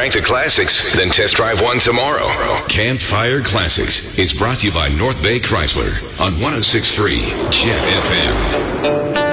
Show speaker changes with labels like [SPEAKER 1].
[SPEAKER 1] like the classics? Then test drive one tomorrow. Campfire Classics is brought to you by North Bay Chrysler on 106.3 Jet FM.